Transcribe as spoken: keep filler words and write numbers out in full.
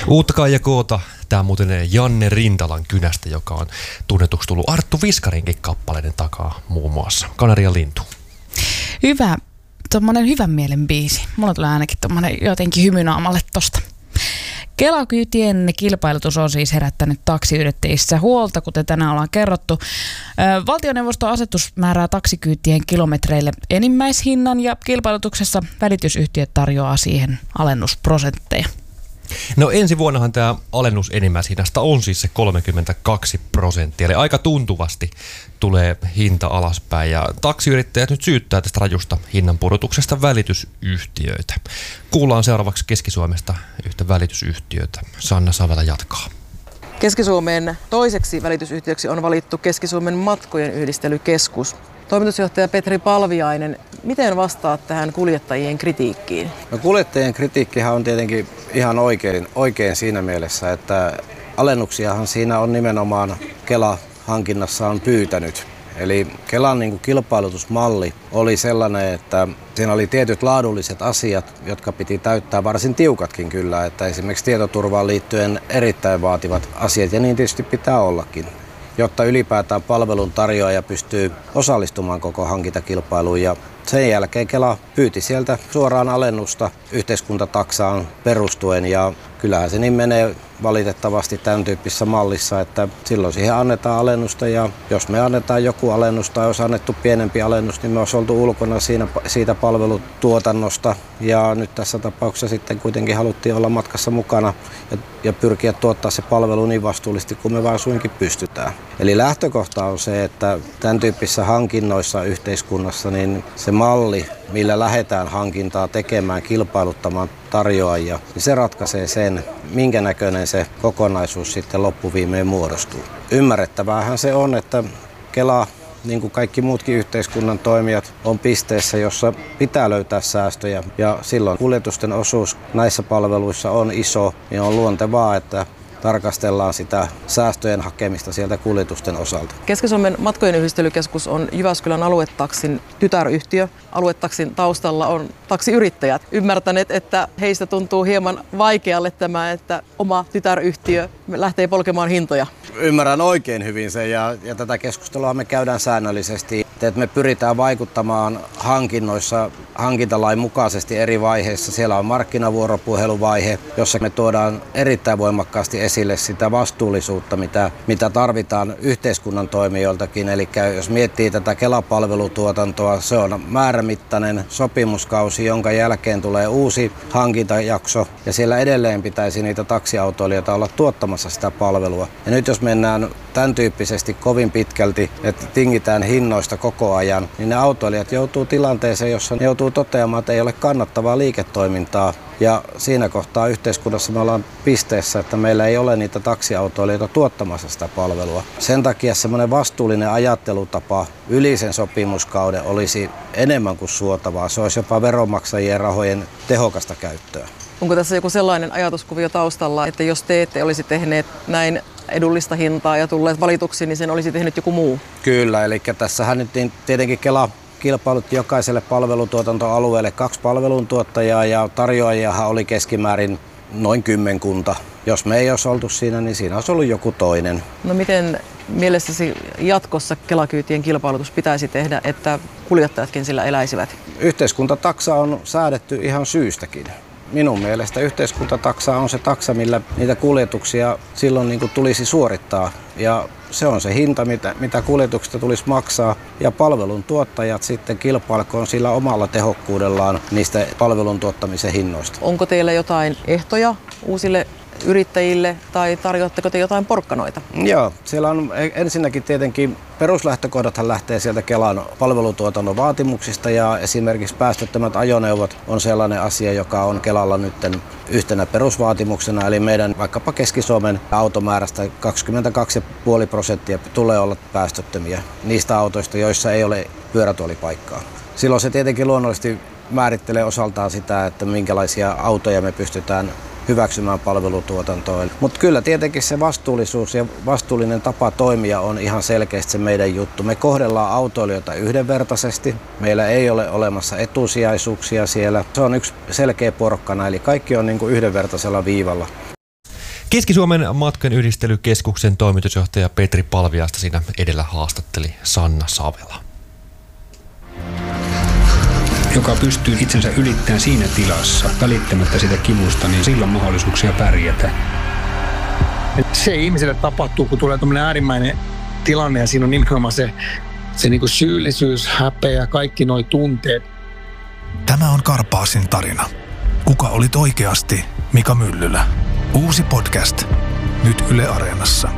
Uutta Kaijakoota. Tämä on muuten Janne Rintalan Kynästä, joka on tunnetuksi tullut Arttu Viskarinkin kappaleiden takaa muun muassa. Kanarian lintu. Hyvä, tommonen hyvän mielen biisi. Mulla tulee ainakin tommonen jotenkin hymynaamalle tosta. Kela-kyytien kilpailutus on siis herättänyt taksiyrittäjissä huolta, kuten tänään ollaan kerrottu. Valtioneuvoston asetus määrää taksikyytien kilometreille enimmäishinnan ja kilpailutuksessa välitysyhtiöt tarjoaa siihen alennusprosentteja. No ensi vuonnahan tämä alennus enimmäishinnasta on siis se kolmekymmentäkaksi prosenttia, eli aika tuntuvasti tulee hinta alaspäin ja taksiyrittäjät nyt syyttää tästä rajusta hinnanpudotuksesta välitysyhtiöitä. Kuullaan seuraavaksi Keski-Suomesta yhtä välitysyhtiötä. Sanna Savela jatkaa. Keski-Suomen toiseksi välitysyhtiöksi on valittu Keski-Suomen matkojen yhdistelykeskus. Toimitusjohtaja Petri Palviainen, miten vastaat tähän kuljettajien kritiikkiin? No, kuljettajien kritiikkihan on tietenkin ihan oikein, oikein siinä mielessä, että alennuksiahan siinä on nimenomaan Kela hankinnassa on pyytänyt. Eli Kelan niin kuin kilpailutusmalli oli sellainen, että siinä oli tietyt laadulliset asiat, jotka piti täyttää varsin tiukatkin kyllä. Että esimerkiksi tietoturvaan liittyen erittäin vaativat asiat, ja niin tietysti pitää ollakin, jotta ylipäätään palvelun tarjoaja pystyy osallistumaan koko hankintakilpailuun. Ja sen jälkeen Kela pyyti sieltä suoraan alennusta yhteiskuntataksaan perustuen, ja kyllähän se niin menee valitettavasti tämän tyyppisessä mallissa, että silloin siihen annetaan alennusta, ja jos me annetaan joku alennus tai olisi annettu pienempi alennus, niin me olisi oltu ulkona siinä, siitä palvelutuotannosta, ja nyt tässä tapauksessa sitten kuitenkin haluttiin olla matkassa mukana ja, ja pyrkiä tuottaa se palvelu niin vastuullisesti kuin me vaan suinkin pystytään. Eli lähtökohta on se, että tämän tyyppisissä hankinnoissa yhteiskunnassa niin se malli, millä lähdetään hankintaa tekemään, kilpailuttamaan tarjoajia, niin se ratkaisee sen, minkä näköinen se kokonaisuus sitten loppuviimein muodostuu. Ymmärrettäväähän se on, että Kela, niin kuin kaikki muutkin yhteiskunnan toimijat, on pisteessä, jossa pitää löytää säästöjä, ja silloin kuljetusten osuus näissä palveluissa on iso, ja on luontevaa, että tarkastellaan sitä säästöjen hakemista sieltä kuljetusten osalta. Keski-Suomen matkojen yhdistelykeskus on Jyväskylän aluetaksin tytäryhtiö. Aluetaksin taustalla on taksiyrittäjät. Ymmärtäneet, että heistä tuntuu hieman vaikealle tämä, että oma tytäryhtiö lähtee polkemaan hintoja. Ymmärrän oikein hyvin sen, ja, ja tätä keskustelua me käydään säännöllisesti, että me pyritään vaikuttamaan hankinnoissa hankintalain mukaisesti eri vaiheissa. Siellä on markkinavuoropuheluvaihe, jossa me tuodaan erittäin voimakkaasti esille sitä vastuullisuutta, mitä, mitä tarvitaan yhteiskunnan toimijoiltakin. Eli jos miettii tätä Kela-palvelutuotantoa, se on määrämittainen sopimuskausi, jonka jälkeen tulee uusi hankintajakso, ja siellä edelleen pitäisi niitä taksiautoilijoita olla tuottamassa sitä palvelua. Ja nyt jos mennään tämän tyyppisesti kovin pitkälti, että tingitään hinnoista koko ajan, niin ne autoilijat joutuu tilanteeseen, jossa ne joutuu toteamaan, että ei ole kannattavaa liiketoimintaa. Ja siinä kohtaa yhteiskunnassa me ollaan pisteessä, että meillä ei ole niitä taksiautoilijoita tuottamassa sitä palvelua. Sen takia semmoinen vastuullinen ajattelutapa yli sen sopimuskauden olisi enemmän kuin suotavaa. Se olisi jopa veronmaksajien rahojen tehokasta käyttöä. Onko tässä joku sellainen ajatuskuvio taustalla, että jos te ette olisi tehneet näin edullista hintaa ja tulleet valituksi, niin sen olisi tehnyt joku muu? Kyllä, eli tässähän nyt niin tietenkin Kela kilpailutti jokaiselle palvelutuotantoalueelle kaksi palveluntuottajaa, ja tarjoajiahan oli keskimäärin noin kymmenkunta. Jos me ei olisi oltu siinä, niin siinä olisi ollut joku toinen. No miten mielestäsi jatkossa Kela-kyytien kilpailutus pitäisi tehdä, että kuljettajatkin sillä eläisivät? Yhteiskuntataksa on säädetty ihan syystäkin. Minun mielestä yhteiskuntataksa on se taksa, millä niitä kuljetuksia silloin niin kuin tulisi suorittaa. Ja se on se hinta, mitä, mitä kuljetuksista tulisi maksaa. Ja palvelun tuottajat sitten kilpailkoon sillä omalla tehokkuudellaan niistä palvelun tuottamisen hinnoista. Onko teillä jotain ehtoja uusille yrittäjille tai tarjoatteko te jotain porkkanoita? Joo, siellä on ensinnäkin tietenkin peruslähtökohdathan lähtee sieltä Kelan palvelutuotannon vaatimuksista, ja esimerkiksi päästöttömät ajoneuvot on sellainen asia, joka on Kelalla nyt yhtenä perusvaatimuksena, eli meidän vaikkapa Keski-Suomen automäärästä kaksikymmentäkaksi pilkku viisi prosenttia tulee olla päästöttömiä niistä autoista, joissa ei ole pyörätuolipaikkaa. Silloin se tietenkin luonnollisesti määrittelee osaltaan sitä, että minkälaisia autoja me pystytään hyväksymään palvelutuotantoon. Mutta kyllä tietenkin se vastuullisuus ja vastuullinen tapa toimia on ihan selkeästi se meidän juttu. Me kohdellaan autoilijoita yhdenvertaisesti. Meillä ei ole olemassa etusijaisuuksia siellä. Se on yksi selkeä porkkana, eli kaikki on niin kuin yhdenvertaisella viivalla. Keski-Suomen matkan yhdistelykeskuksen toimitusjohtaja Petri Palviaista siinä edellä haastatteli Sanna Savela. Joka pystyy itsensä ylittämään siinä tilassa, välittämättä sitä kivusta, niin sillä on mahdollisuuksia pärjätä. Se ihmiselle tapahtuu, kun tulee tämmöinen äärimmäinen tilanne ja siinä on nimenomaan se, se niin kuin syyllisyys, häpeä, kaikki nuo tunteet. Tämä on Karpaasin tarina. Kuka olit oikeasti Mika Myllylä? Uusi podcast. Nyt Yle Areenassa.